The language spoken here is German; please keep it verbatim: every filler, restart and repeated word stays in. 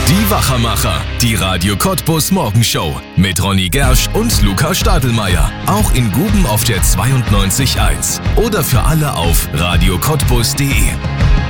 Die Wachermacher, die Radio Cottbus Morgenshow mit Ronny Gersch und Luca Stadelmeier. Auch in Guben auf der zweiundneunzig Komma eins oder für alle auf radio cottbus punkt de.